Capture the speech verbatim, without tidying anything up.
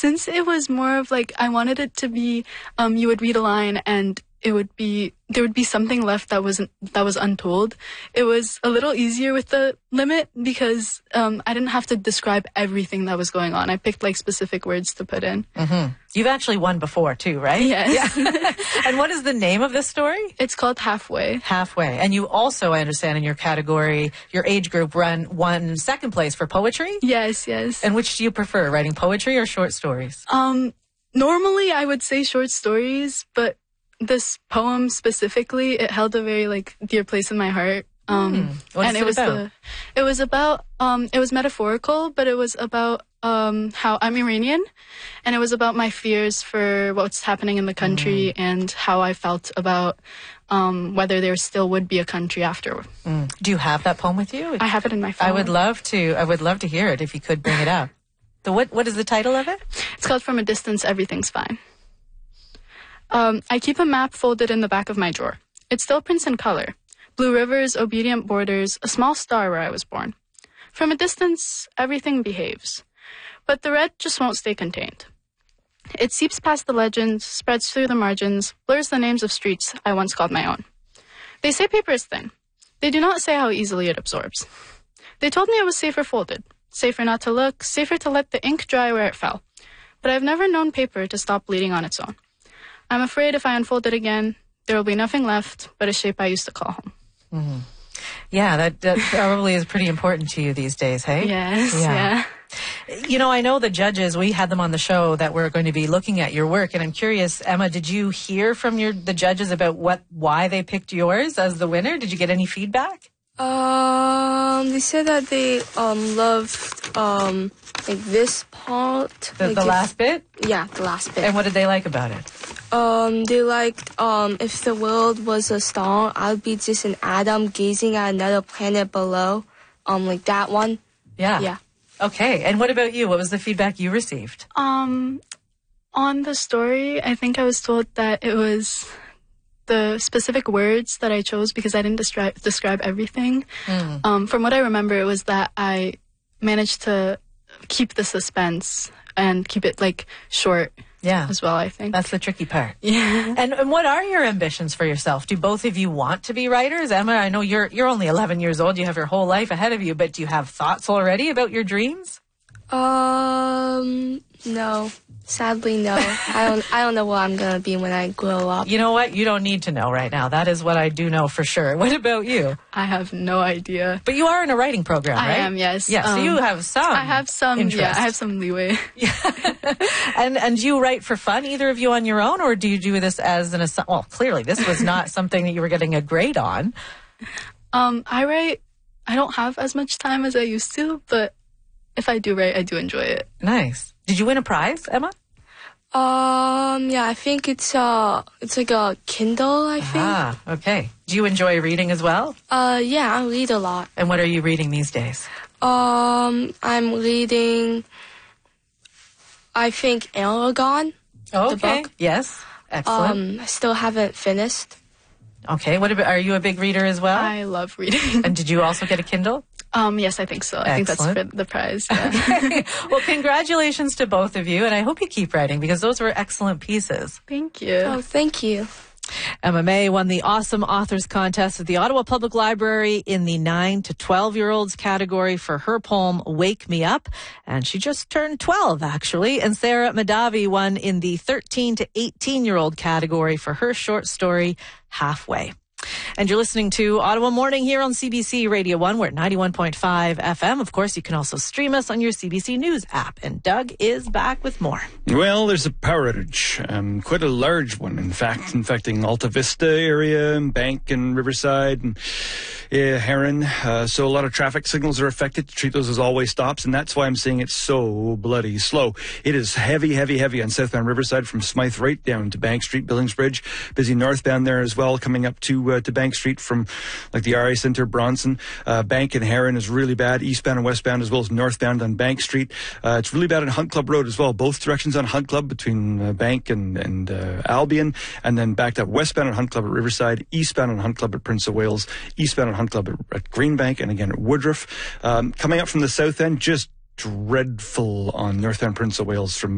since it was more of like, I wanted it to be, um, you would read a line and it would be, there would be something left that wasn't, that was untold. It was a little easier with the limit because, um, I didn't have to describe everything that was going on. I picked like specific words to put in. Mm-hmm. You've actually won before too, right? Yes. Yeah. And what is the name of this story? It's called Halfway. Halfway. And you also, I understand, in your category, your age group run won second place for poetry? Yes, yes. And which do you prefer, writing poetry or short stories? Um, normally I would say short stories, but this poem specifically, it held a very like dear place in my heart. Um, mm. What and is it it was about? the, it was about, um, it was metaphorical, but it was about, um, how I'm Iranian, and it was about my fears for what's happening in the country mm. and how I felt about, um, whether there still would be a country after. Mm. Do you have that poem with you? I have it in my phone. I would love to, I would love to hear it if you could bring it up. So what, what is the title of it? It's called From a Distance, Everything's Fine. Um, I keep a map folded in the back of my drawer. It still prints in color. Blue rivers, obedient borders, a small star where I was born. From a distance, everything behaves. But the red just won't stay contained. It seeps past the legends, spreads through the margins, blurs the names of streets I once called my own. They say paper is thin. They do not say how easily it absorbs. They told me it was safer folded, safer not to look, safer to let the ink dry where it fell. But I've never known paper to stop bleeding on its own. I'm afraid if I unfold it again, there will be nothing left but a shape I used to call home. Mm-hmm. Yeah, that, that probably is pretty important to you these days, hey? Yes, yeah. yeah. You know, I know the judges, we had them on the show that we're going to be looking at your work, and I'm curious, Emma, did you hear from your the judges about what why they picked yours as the winner? Did you get any feedback? Um, they said that they um loved um like this part. The, like the if, last bit? Yeah, the last bit. And what did they like about it? Um, they liked um if the world was a star, I'd be just an atom gazing at another planet below. Um, like that one. Yeah. Yeah. Okay. And what about you? What was the feedback you received? Um, on the story, I think I was told that it was the specific words that I chose because I didn't describe describe everything. Mm. Um, from what I remember, it was that I managed to keep the suspense and keep it like short. Yeah. As well, I think. That's the tricky part. Yeah. And, and what are your ambitions for yourself? Do both of you want to be writers? Emma, I know you're you're only eleven years old. You have your whole life ahead of you, but do you have thoughts already about your dreams? Um, no. Sadly, no. I don't I don't know what I'm going to be when I grow up. You know what? You don't need to know right now. That is what I do know for sure. What about you? I have no idea. But you are in a writing program, right? I am, yes. Yeah, so um, you have some I have some, interest. yeah, I have some leeway. Yeah. and and do you write for fun, either of you on your own, or do you do this as an assi- well, clearly this was not something that you were getting a grade on. Um, I write, I don't have as much time as I used to, but if I do write, I do enjoy it. Nice. Did you win a prize, Emma? Um, yeah, I think it's uh, it's like a Kindle, I think. Ah, okay. Do you enjoy reading as well? Uh, yeah, I read a lot. And what are you reading these days? Um, I'm reading, I think, Aragon. Oh, okay. The book. Yes. Excellent. Um, I still haven't finished. Okay. What about, are you a big reader as well? I love reading. And did you also get a Kindle? Um, yes, I think so. I Excellent. think that's for the prize. Yeah. Okay. Well, congratulations to both of you, and I hope you keep writing because those were excellent pieces. Thank you. Oh, thank you. Emma May won the Awesome Authors Contest at the Ottawa Public Library in the nine to twelve-year-olds category for her poem, Wake Me Up. And she just turned twelve, actually. And Sarah Madavi won in the thirteen to eighteen-year-old category for her short story, Halfway. And you're listening to Ottawa Morning here on C B C Radio one. We're at ninety-one point five F M. Of course, you can also stream us on your C B C News app. And Doug is back with more. Well, there's a power outage, um, quite a large one, in fact, infecting Alta Vista area, and Bank and Riverside, and uh, Heron. Uh, so a lot of traffic signals are affected. Treat those as always stops, and that's why I'm saying it's so bloody slow. It is heavy, heavy, heavy on southbound Riverside from Smythe right down to Bank Street, Billings Bridge. Busy northbound there as well, coming up to uh, to Bank Street from like the R I Centre, Bronson. Uh, Bank and Heron is really bad, eastbound and westbound, as well as northbound on Bank Street. Uh, it's really bad on Hunt Club Road as well, both directions on Hunt Club between uh, Bank and, and uh, Albion, and then backed up westbound on Hunt Club at Riverside, eastbound on Hunt Club at Prince of Wales, eastbound on Hunt Club at, at Greenbank, and again at Woodruff. Um, coming up from the south end, just dreadful on northbound Prince of Wales from